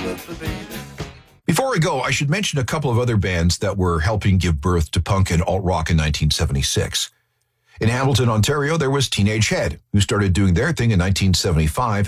Before I go, I should mention a couple of other bands that were helping give birth to punk and alt-rock in 1976. In Hamilton, Ontario, there was Teenage Head, who started doing their thing in 1975